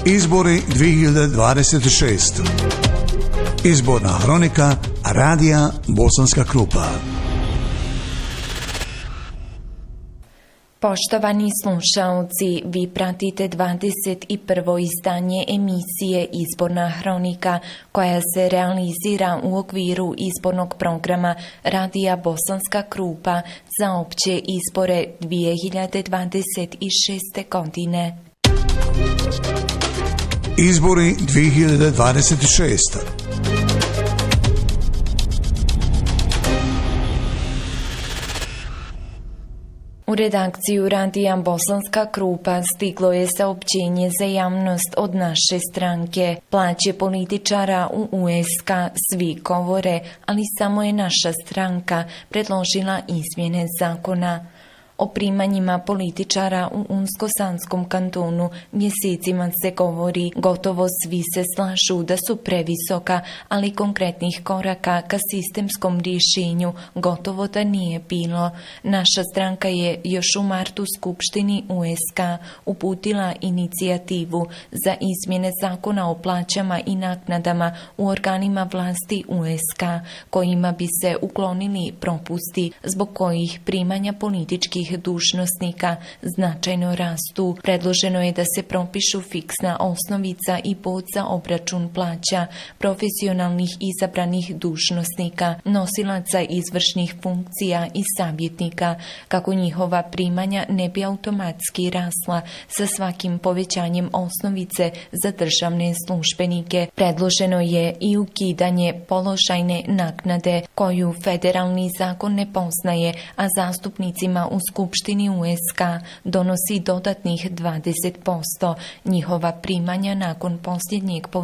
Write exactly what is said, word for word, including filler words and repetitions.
Izbori dvije hiljade dvadeset šest. Izborna hronika Radija Bosanska Krupa. Poštovani slušaoci, vi pratite dvadeset prvo izdanje emisije Izborna hronika koja se realizira u okviru izbornog programa Radija Bosanska Krupa za opće izbore dvije hiljade dvadeset šeste. godine. Izbori dvije hiljade dvadeset šest. U redakciju Radija Bosanska Krupa stiglo je saopćenje za javnost od naše stranke. Plaće političara u U S K svi govore, ali samo je naša stranka predložila izmjene zakona. O primanjima političara u Unsko-Sanskom kantonu mjesecima se govori, gotovo svi se slažu da su previsoka, ali konkretnih koraka ka sistemskom rješenju gotovo da nije bilo. Naša stranka je još u martu Skupštini U S K uputila inicijativu za izmjene zakona o plaćama i naknadama u organima vlasti U S K, kojima bi se uklonili propusti zbog kojih primanja političkih dužnosnika značajno rastu. Predloženo je da se propišu fiksna osnovica i bod za obračun plaća profesionalnih izabranih dužnosnika, nosilaca izvršnih funkcija i savjetnika, kako njihova primanja ne bi automatski rasla sa svakim povećanjem osnovice za državne službenike. Predloženo je i ukidanje položajne naknade koju federalni zakon ne poznaje, a zastupnicima u Skupštini U S K donosi dodatnih dvadeset posto. Njihova primanja nakon posljednjeg